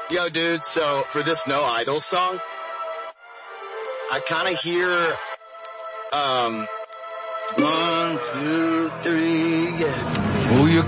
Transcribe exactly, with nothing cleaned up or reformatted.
Yo, dude, so for this No Idol song, I kind of hear, um, one, two, three, yeah. Who you